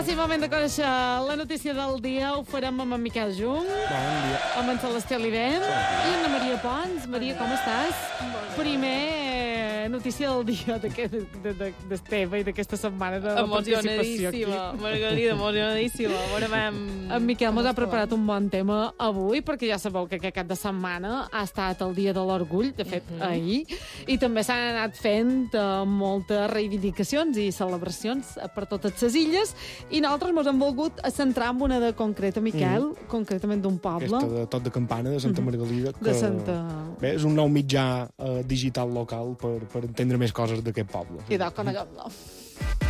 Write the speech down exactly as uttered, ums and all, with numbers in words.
passi moment de conèixer la notícia del dia. Ho farem amb en Miquel Jung, Bon dia. amb en Celestí Alivent i Anna Maria Pons. Maria, com estàs? Primer, notícia del dia d'Esteve i d'aquesta setmana de la participació aquí. Emocionadíssima, Margarida, emocionadíssima. Veurem... En Miquel mos ha preparat un bon tema avui, perquè ja sabeu que aquest cap de setmana ha estat el dia de l'orgull, de fet, uh -huh. ahir, i també s'han anat fent uh, moltes reivindicacions i celebracions per totes les illes, i nosaltres mos hem volgut centrar en una de concreta, Miquel, mm. concretament d'un poble. Aquesta de Tot de Campana, de Santa Margalida. Que, de Santa... Bé, és un nou mitjà uh, digital local per, per entendre més coses d'aquest poble. I doncs, coneguem-lo.